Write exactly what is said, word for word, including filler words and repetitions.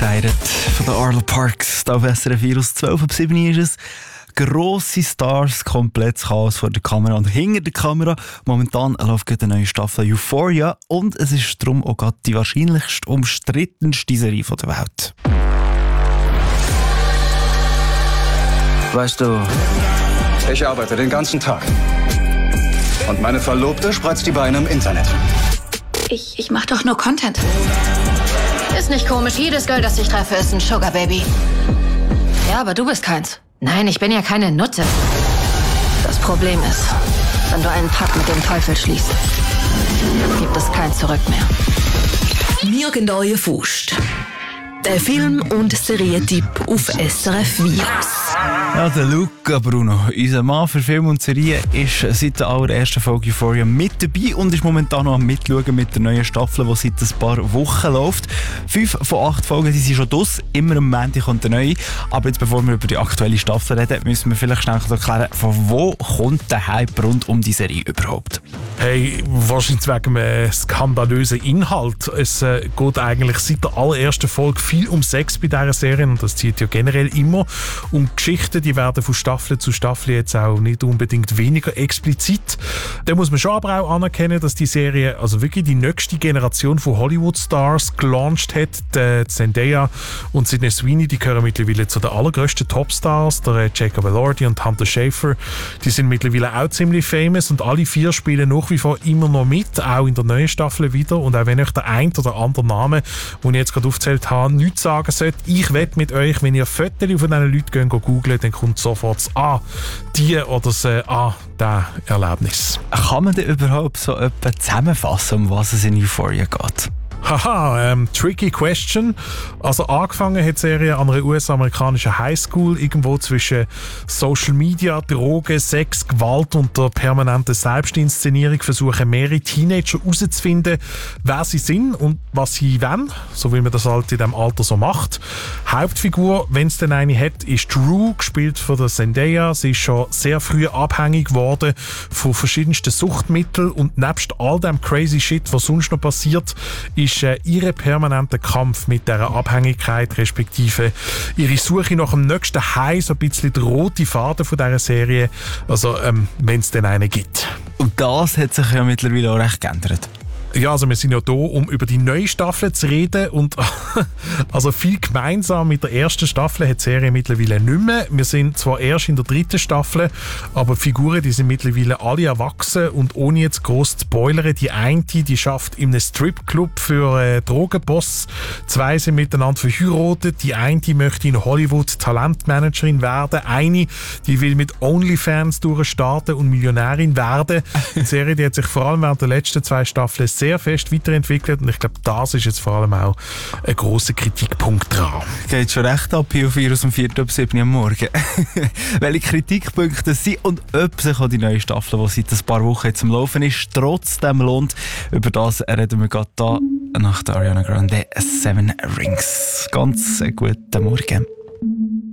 Excited von den Arlo Parks. Da auf S R F vier aus zwölf ab sieben ist es. Grosse Stars, komplettes Chaos vor der Kamera und hinter der Kamera. Momentan läuft gerade eine neue Staffel Euphoria und es ist darum auch gerade die wahrscheinlichst umstrittenste Serie der Welt. Weißt du, ich arbeite den ganzen Tag. Und meine Verlobte spreizt die Beine im Internet. Ich, ich mach doch nur Content. Ist nicht komisch, jedes Girl, das ich treffe, ist ein Sugar Baby. Ja, aber du bist keins. Nein, ich bin ja keine Nutte. Das Problem ist, wenn du einen Pakt mit dem Teufel schließt, gibt es kein Zurück mehr. Nirgend euer Faust. Der Film- und Serientipp auf S R F Virus. Ja, der Luca Bruno, unser Mann für Film und Serie, ist seit der allerersten Folge Euphoria mit dabei und ist momentan noch am Mitschauen mit der neuen Staffel, die seit ein paar Wochen läuft. Fünf von acht Folgen die sind schon draus, immer am Montag kommt eine neue. Aber jetzt, bevor wir über die aktuelle Staffel reden, müssen wir vielleicht schnell erklären, von wo kommt der Hype rund um die Serie überhaupt? Hey, wahrscheinlich wegen einem skandalösen Inhalt. Es äh, geht eigentlich seit der allerersten Folge viel um Sex bei dieser Serie und das zieht ja generell immer um Geschichten, die werden von Staffel zu Staffel jetzt auch nicht unbedingt weniger explizit. Da muss man schon aber auch anerkennen, dass die Serie also wirklich die nächste Generation von Hollywood-Stars gelauncht hat. Die Zendaya und Sydney Sweeney, die gehören mittlerweile zu den allergrößten Topstars. Der Jacob Elordi und Hunter Schafer, die sind mittlerweile auch ziemlich famous und alle vier spielen nach wie vor immer noch mit, auch in der neuen Staffel wieder. Und auch wenn euch der ein oder andere Name, den ich jetzt gerade aufgezählt habe, nichts sagen sollte, ich wette mit euch, wenn ihr Fotos von diesen Leuten gehen, googelt, dann kommt sofort das «Ah, die» oder das äh, «Ah, das Erlebnis». Kann man denn überhaupt so etwas zusammenfassen, um was es in Euphoria geht? Haha, ähm, tricky question. Also angefangen hat die Serie an einer U S-amerikanischen Highschool, irgendwo zwischen Social Media, Drogen, Sex, Gewalt und der permanenten Selbstinszenierung versuchen mehrere Teenager herauszufinden, wer sie sind und was sie wollen, so wie man das halt in diesem Alter so macht. Hauptfigur, wenn es denn eine hat, ist Rue, gespielt von der Zendaya. Sie ist schon sehr früh abhängig geworden von verschiedensten Suchtmitteln und nebst all dem crazy Shit, was sonst noch passiert, ist äh, ihr permanenter Kampf mit dieser Abhängigkeit, respektive ihre Suche nach dem nächsten High, so ein bisschen der rote Faden von dieser Serie, also ähm, wenn es denn einen gibt. Und das hat sich ja mittlerweile auch recht geändert. Ja, also wir sind ja hier, um über die neue Staffel zu reden und also viel gemeinsam mit der ersten Staffel hat die Serie mittlerweile nicht mehr. Wir sind zwar erst in der dritten Staffel, aber die Figuren, die sind mittlerweile alle erwachsen und ohne jetzt gross zu spoilern, die eine, die schafft in einem Stripclub für äh, Drogenboss, zwei sind miteinander verheiratet, die eine, die möchte in Hollywood Talentmanagerin werden, eine, die will mit OnlyFans durchstarten und Millionärin werden. Die Serie, die hat sich vor allem während der letzten zwei Staffeln sehr sehr fest weiterentwickelt und ich glaube, das ist jetzt vor allem auch ein grosser Kritikpunkt dran. Geht schon recht ab hier auf Virus um vier ab sieben am Morgen. Welche Kritikpunkte das sind und ob sich auch die neue Staffel, die seit ein paar Wochen jetzt am Laufen ist, trotzdem lohnt, über das reden wir gerade hier nach der Ariana Grande Seven Rings. Ganz guten Morgen.